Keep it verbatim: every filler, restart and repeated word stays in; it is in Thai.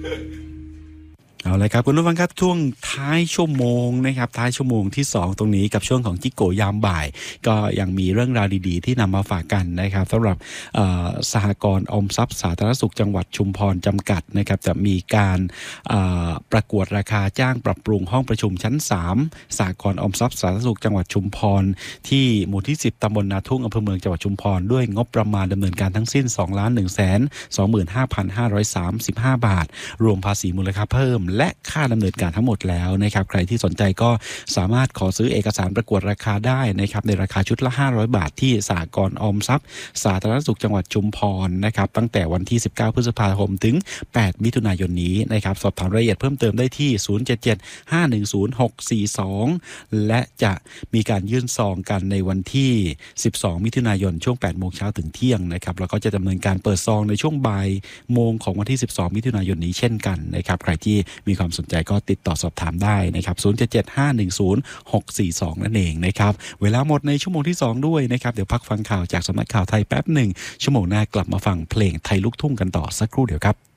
เอาเลยครับคุณผู้ฟังครับช่วงท้ายชั่วโมงนะครับท้ายชั่วโมงที่สองตรงนี้กับช่วงของจิโกยามบ่ายก็ยังมีเรื่องราวดีๆที่นำมาฝากกันนะครับสำหรับสหกรณ์ออมทรัพย์สาธารณสุขจังหวัดชุมพรจำกัดนะครับจะมีการประกวดราคาจ้างปรับปรุงห้องประชุมชั้นสามสหกรณ์ออมทรัพย์สาธารณสุขจังหวัดชุมพรที่หมู่ที่สิบตำบลนาทุ่งอำเภอเมืองจังหวัดชุมพรด้วยงบประมาณดำเนินการทั้งสิ้น สองล้านหนึ่งแสนสองหมื่นห้าพันห้าร้อยสามสิบห้า บาทรวมภาษีมูลค่าเพิ่มและค่าดำเนินการทั้งหมดแล้วนะครับใครที่สนใจก็สามารถขอซื้อเอกสารประกวดราคาได้นะครับในราคาชุดละห้าร้อยบาทที่สหกรณ์ออมทรัพย์สาธารณสุขจังหวัดชุมพรนะครับตั้งแต่วันที่สิบเก้าพฤษภาคมถึงแปดมิถุนายนนี้นะครับสอบถามรายละเอียดเพิ่มเติมได้ที่ศูนย์ เจ็ด เจ็ด ห้า หนึ่ง ศูนย์ หก สี่ สองและจะมีการยื่นซองกันในวันที่สิบสองมิถุนายนช่วงแปดโมงเช้าถึงเที่ยงนะครับแล้วก็จะดำเนินการเปิดซองในช่วงบ่ายโมงของวันที่สิบสองมิถุนายนนี้เช่นกันนะครับใครที่มีความสนใจก็ติดต่อสอบถามได้นะครับศูนย์ เจ็ด เจ็ด ห้า หนึ่ง ศูนย์ หก สี่ สองนั่นเองนะครับเวลาหมดในชั่วโมงที่สองด้วยนะครับเดี๋ยวพักฟังข่าวจากสำนักข่าวไทยแป๊บหนึ่งชั่วโมงหน้ากลับมาฟังเพลงไทยลูกทุ่งกันต่อสักครู่เดียวครับ